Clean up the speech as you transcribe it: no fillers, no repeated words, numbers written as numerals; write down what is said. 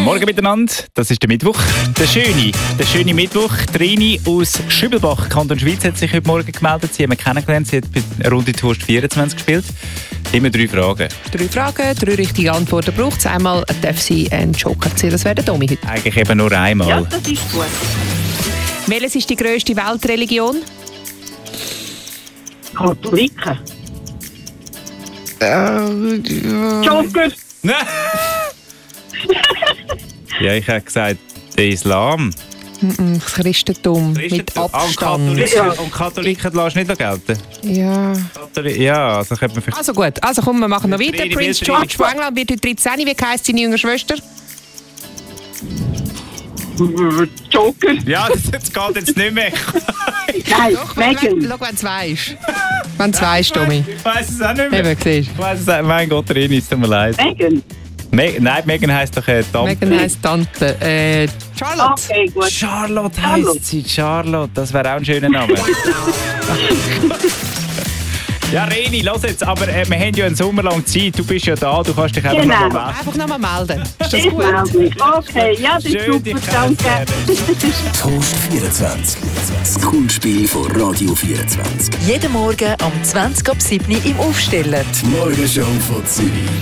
Morgen miteinander, das ist der Mittwoch. Der schöne Mittwoch. Trini aus Schübelbach, Kanton Schweiz, hat sich heute Morgen gemeldet. Sie haben mich kennengelernt, sie hat bei Runde Toast 24 gespielt. Immer 3 Fragen. 3 Fragen, 3 richtige Antworten braucht es. Einmal darf sie einen Joker ziehen. Das wäre der Domi heute. Eigentlich eben nur einmal. Ja, das ist gut. Welches ist die grösste Weltreligion? Katholiken. Joker. Nein! Ja, ich habe gesagt, der Islam. Das Christentum. Mit Abstand. Und Katholiken lässt du nicht gelten? Ja. Ja, also könnte man vielleicht... Also gut, also komm, wir machen noch weiter. Trini, Prince Trini. George von England wird heute 13. Wie heisst seine jüngere Schwester? Joker. Ja, das geht jetzt nicht mehr. Nein, Doch, Megan. schau, wenn du weisst. Wenn du weisst, Tommy. Ich weiss es auch nicht mehr. Eben, siehst Ich weiss es auch. Mein Gott, Trini, es tut mir leid. Megan. Nein, Megan heisst doch Tante. Megan heisst Tante. Charlotte. Okay, gut. Charlotte heisst sie. Charlotte, das wäre auch ein schöner Name. Ja, Reni, los jetzt, aber wir haben ja einen Sommer lang Zeit. Du bist ja da, du kannst dich einfach Genau. noch mal melden. Einfach nochmal melden. Ist das Ich gut? melde mich. Okay, ja, das ist Schön, dich super, danke. kennenzulernen. Toast 24. Das Kunstspiel von Radio 24. Jeden Morgen am 20 ab 7 Uhr im Aufstellen. Die Morgenshow von Zürich.